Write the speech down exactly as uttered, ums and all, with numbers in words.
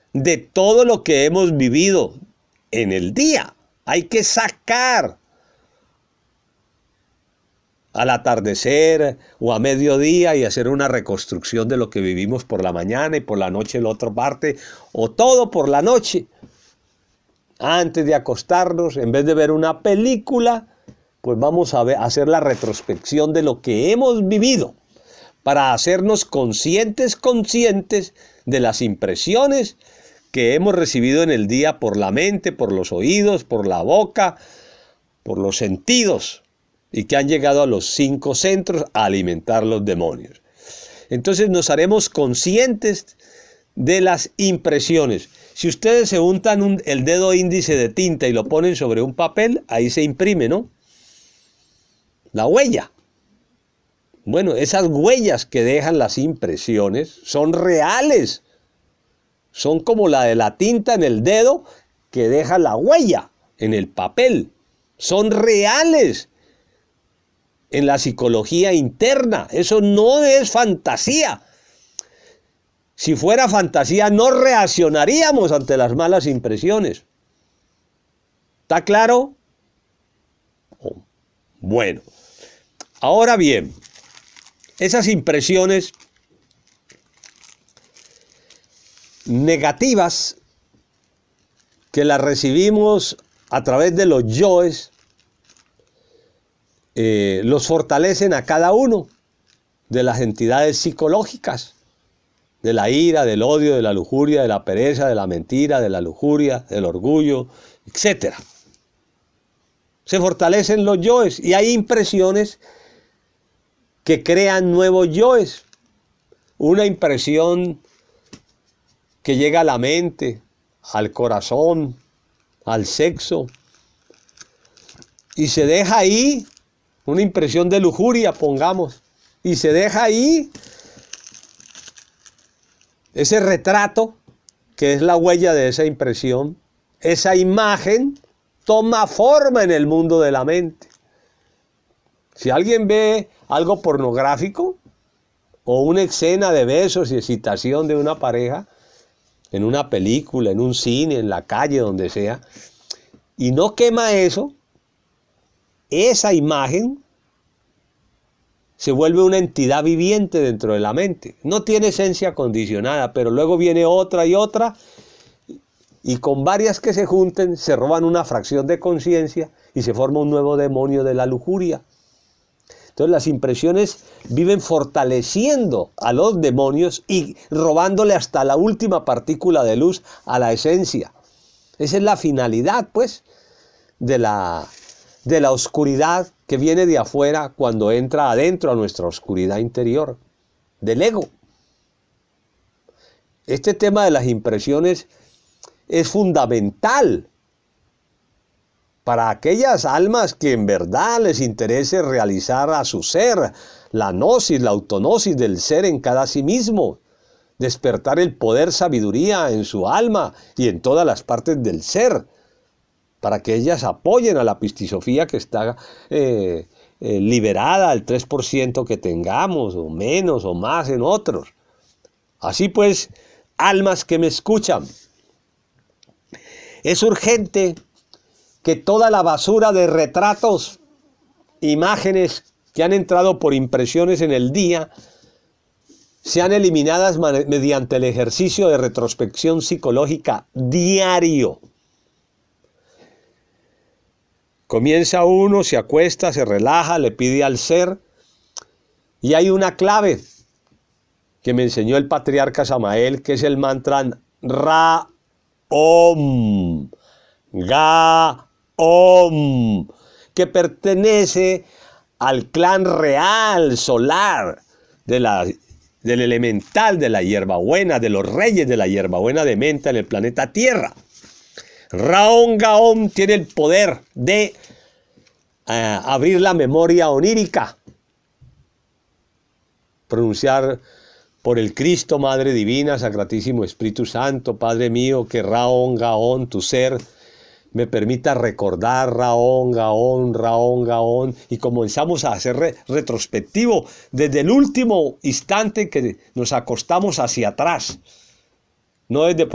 de todo lo que hemos vivido en el día. Hay que sacar al atardecer o a mediodía y hacer una reconstrucción de lo que vivimos por la mañana y por la noche la otra parte, o todo por la noche. Antes de acostarnos, en vez de ver una película, pues vamos a ver, a hacer la retrospección de lo que hemos vivido para hacernos conscientes, conscientes de las impresiones que hemos recibido en el día por la mente, por los oídos, por la boca, por los sentidos, y que han llegado a los cinco centros a alimentar los demonios. Entonces nos haremos conscientes de las impresiones. Si ustedes se untan un, el dedo índice de tinta y lo ponen sobre un papel, ahí se imprime, ¿no? La huella. Bueno, esas huellas que dejan las impresiones son reales. Son como la de la tinta en el dedo que deja la huella en el papel. Son reales en la psicología interna. Eso no es fantasía. Si fuera fantasía, no reaccionaríamos ante las malas impresiones. ¿Está claro? Oh, bueno. Ahora bien, esas impresiones negativas que las recibimos a través de los yoes, eh, los fortalecen a cada uno de las entidades psicológicas, de la ira, del odio, de la lujuria, de la pereza, de la mentira, de la lujuria, del orgullo, etcétera. Se fortalecen los yoes y hay impresiones que crean nuevos yoes. Una impresión que llega a la mente, al corazón, al sexo, y se deja ahí una impresión de lujuria, pongamos, y se deja ahí ese retrato que es la huella de esa impresión. Esa imagen toma forma en el mundo de la mente. Si alguien ve algo pornográfico o una escena de besos y excitación de una pareja, en una película, en un cine, en la calle, donde sea, y no quema eso, esa imagen se vuelve una entidad viviente dentro de la mente. No tiene esencia condicionada, pero luego viene otra y otra, y con varias que se junten se roban una fracción de conciencia y se forma un nuevo demonio de la lujuria. Entonces las impresiones viven fortaleciendo a los demonios y robándole hasta la última partícula de luz a la esencia. Esa es la finalidad, pues, de la, de la oscuridad que viene de afuera cuando entra adentro a nuestra oscuridad interior, del ego. Este tema de las impresiones es fundamental para aquellas almas que en verdad les interese realizar a su ser la gnosis, la autognosis del ser en cada sí mismo, despertar el poder sabiduría en su alma y en todas las partes del ser, para que ellas apoyen a la pistisofía que está eh, eh, liberada al tres por ciento que tengamos, o menos o más en otros. Así pues, almas que me escuchan, es urgente que toda la basura de retratos, imágenes que han entrado por impresiones en el día, sean eliminadas mediante el ejercicio de retrospección psicológica diario. Comienza uno, se acuesta, se relaja, le pide al ser, y hay una clave que me enseñó el patriarca Samael, que es el mantra Ra-Om, Ga-Om, que pertenece al clan real solar de la, del elemental de la hierbabuena, de los reyes de la hierbabuena de menta en el planeta Tierra. Ra-Om, Ga-Om tiene el poder de uh, abrir la memoria onírica, pronunciar por el Cristo, Madre Divina, Sacratísimo Espíritu Santo, Padre mío, que Ra-Om, Ga-Om, tu ser, me permita recordar Ra-Om, Ga-Om, Ra-Om, Ga-Om, y comenzamos a hacer re retrospectivo desde el último instante que nos acostamos hacia atrás, no desde